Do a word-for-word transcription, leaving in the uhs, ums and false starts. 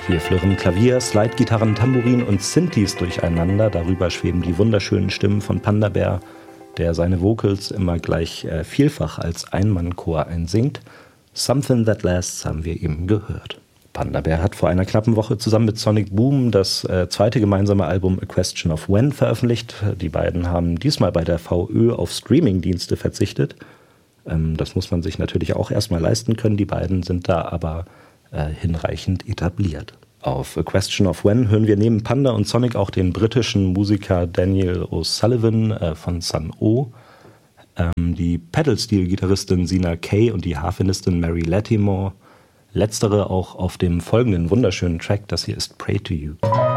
Hier flirren Klavier, Slide-Gitarren, Tambourin und Synthes durcheinander. Darüber schweben die wunderschönen Stimmen von Panda Bear, der seine Vocals immer gleich äh, vielfach als Einmannchor einsingt. Something That Lasts haben wir eben gehört. Panda Bear hat vor einer knappen Woche zusammen mit Sonic Boom das äh, zweite gemeinsame Album A Question of When veröffentlicht. Die beiden haben diesmal bei der V Ö auf Streaming-Dienste verzichtet. Ähm, das muss man sich natürlich auch erstmal leisten können. Die beiden sind da aber äh, hinreichend etabliert. Auf A Question of When hören wir neben Panda und Sonic auch den britischen Musiker Daniel O'Sullivan äh, von Sun O, ähm, die Pedal-Steel-Gitarristin Sina Kay und die Harfenistin Mary Latimore. Letztere auch auf dem folgenden wunderschönen Track, das hier ist Pray to You.